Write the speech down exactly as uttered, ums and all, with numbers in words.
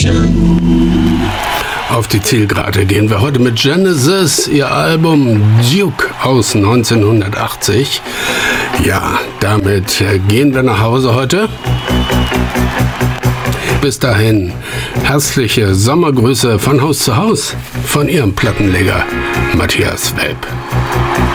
Auf die Zielgerade gehen wir heute mit Genesis, ihr Album Duke aus neunzehnhundertachtzig. Ja, damit gehen wir nach Hause heute. Bis dahin, herzliche Sommergrüße von Haus zu Haus von Ihrem Plattenleger Matthias Welp.